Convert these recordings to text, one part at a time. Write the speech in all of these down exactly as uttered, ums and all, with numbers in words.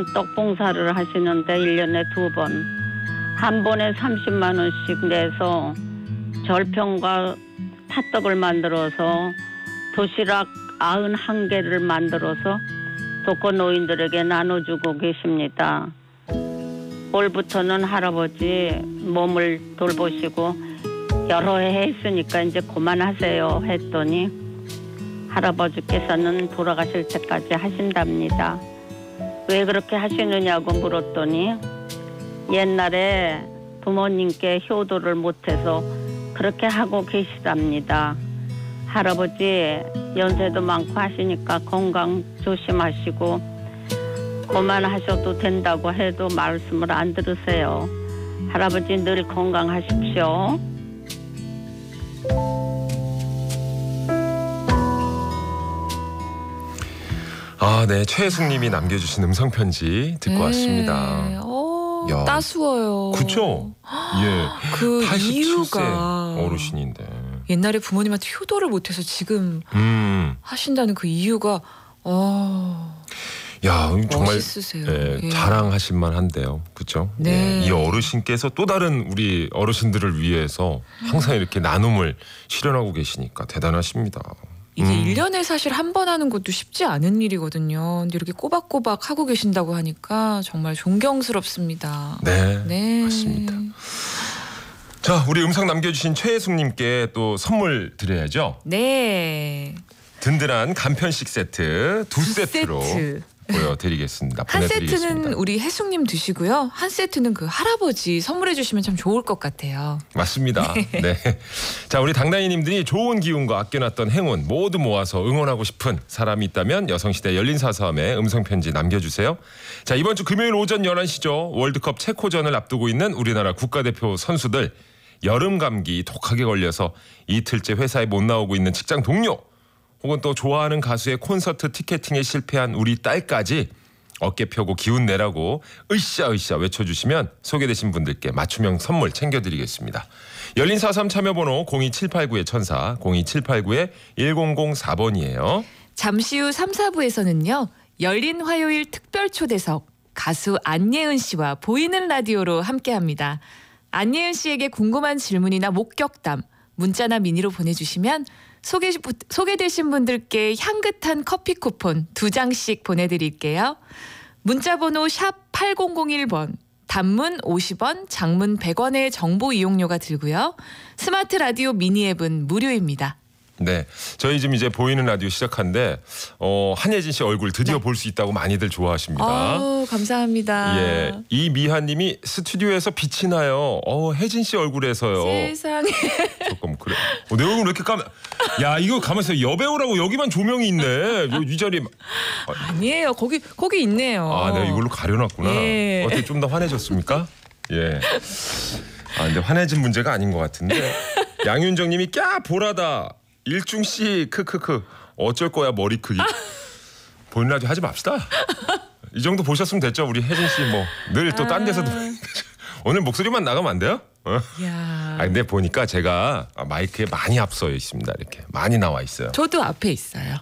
할아버지는 떡 봉사를 하시는데 일 년에 두 번, 한 번에 삼십만 원씩 내서 절편과 팥떡을 만들어서 도시락 구십일 개를 만들어서 독거노인들에게 나눠주고 계십니다. 올부터는 할아버지 몸을 돌보시고 여러 해 했으니까 이제 그만하세요 했더니 할아버지께서는 돌아가실 때까지 하신답니다. 왜 그렇게 하시느냐고 물었더니 옛날에 부모님께 효도를 못해서 그렇게 하고 계시답니다. 할아버지 연세도 많고 하시니까 건강 조심하시고 그만하셔도 된다고 해도 말씀을 안 들으세요. 할아버지 늘 건강하십시오. 아, 네. 최혜숙님이 남겨주신 음성편지 듣고 네. 왔습니다. 어, 야. 따스워요. 그쵸? 예. 그 팔십칠 세 이유가 어르신인데. 옛날에 부모님한테 효도를 못해서 지금 음. 하신다는 그 이유가 어, 야, 정말 멋있으세요. 예, 예. 자랑하실 만한데요. 그렇죠? 네. 예, 이 어르신께서 또 다른 우리 어르신들을 위해서 항상 이렇게 나눔을 실현하고 계시니까 대단하십니다. 이게 음. 일 년에 사실 한 번 하는 것도 쉽지 않은 일이거든요. 근데 이렇게 꼬박꼬박 하고 계신다고 하니까 정말 존경스럽습니다. 네, 네. 맞습니다. 자, 우리 음성 남겨주신 최혜숙님께 또 선물 드려야죠. 네. 든든한 간편식 세트 두, 두 세트로 세트. 보여드리겠습니다. 한 보내드리겠습니다. 세트는 우리 혜숙님 드시고요. 한 세트는 그 할아버지 선물해 주시면 참 좋을 것 같아요. 맞습니다. 네. 자, 우리 당나이님들이 좋은 기운과 아껴놨던 행운 모두 모아서 응원하고 싶은 사람이 있다면 여성시대 열린사서함에 음성편지 남겨주세요. 자, 이번 주 금요일 오전 열한 시죠. 월드컵 체코전을 앞두고 있는 우리나라 국가대표 선수들 여름 감기 독하게 걸려서 이틀째 회사에 못 나오고 있는 직장 동료 혹은 또 좋아하는 가수의 콘서트 티켓팅에 실패한 우리 딸까지 어깨 펴고 기운 내라고 으쌰으쌰 외쳐주시면 소개되신 분들께 맞춤형 선물 챙겨드리겠습니다. 열린사삼 참여번호 공이 칠팔구 천사 공이 칠팔구 일공공사 번이에요. 잠시 후 삼, 사 부에서는요. 열린 화요일 특별 초대석 가수 안예은 씨와 보이는 라디오로 함께합니다. 안예은 씨에게 궁금한 질문이나 목격담 문자나 미니로 보내주시면 소개, 소개되신 분들께 향긋한 커피 쿠폰 두 장씩 보내드릴게요. 문자번호 샵 팔공공일 번, 단문 오십 원, 장문 백 원의 정보 이용료가 들고요. 스마트 라디오 미니 앱은 무료입니다. 네, 저희 지금 이제 보이는 라디오 시작한데 어, 한예진 씨 얼굴 드디어 네. 볼 수 있다고 많이들 좋아하십니다. 아우, 감사합니다. 예, 이미하님이 스튜디오에서 빛이 나요. 어, 혜진 씨 얼굴에서요. 세상에. 조금 그래. 어, 내 얼굴 왜 이렇게 까매? 야, 이거 가만있어. 여배우라고 여기만 조명이 있네. 이 자리에. 아니에요. 거기 거기 있네요. 아, 내가 이걸로 가려놨구나. 예. 어떻게 좀 더 환해졌습니까? 예. 아, 근데 환해진 문제가 아닌 것 같은데. 양윤정님이 꺄 보라다. 일중 씨 크크크. 어쩔 거야 머리 크기. 보이는 라디오 하지 맙시다. 이 정도 보셨으면 됐죠. 우리 혜진 씨 뭐 늘 또 딴 데서도 오늘 목소리만 나가면 안 돼요? 어? 야. 아, 근데 보니까 제가 마이크에 많이 앞서 있습니다. 이렇게 많이 나와 있어요. 저도 앞에 있어요.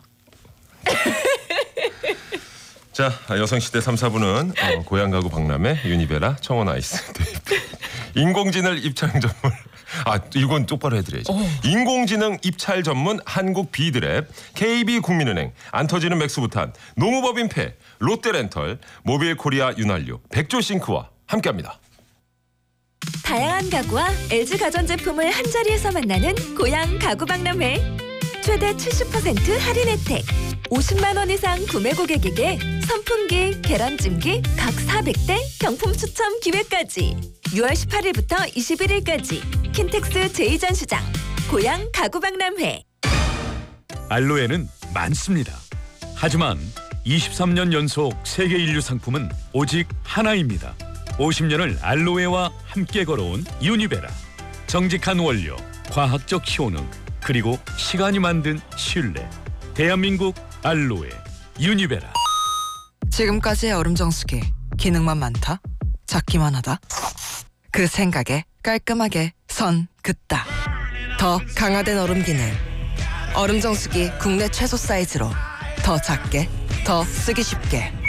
자, 여성시대 삼, 사 부는 어, 고향가구 박람회 유니베라 청원 아이스 데이비 인공지능 입찰 전문 아 이건 똑바로 해드려야지. 어. 인공지능 입찰 전문 한국 비드랩 케이비국민은행 안터지는 맥스부탄 농우법인패 롯데렌털 모빌코리아 윤활유 백조싱크와 함께합니다. 다양한 가구와 엘지 가전제품을 한자리에서 만나는 고향 가구박람회. 최대 칠십 퍼센트 할인 혜택. 오십만 원 이상 구매 고객에게 선풍기, 계란찜기 각 사백 대 경품 추첨 기회까지. 유월 십팔일부터 이십일일까지 킨텍스 제이 전시장 고향 가구박람회. 알로에는 많습니다. 하지만 이십삼 년 연속 세계 인류 상품은 오직 하나입니다. 오십 년을 알로에와 함께 걸어온 유니베라. 정직한 원료, 과학적 효능, 그리고 시간이 만든 신뢰. 대한민국 알로에 유니베라. 지금까지의 얼음 정수기 기능만 많다, 작기만 하다. 그 생각에 깔끔하게 선 긋다. 더 강화된 얼음 기능. 얼음 정수기 국내 최소 사이즈로 더 작게, 더 쓰기 쉽게.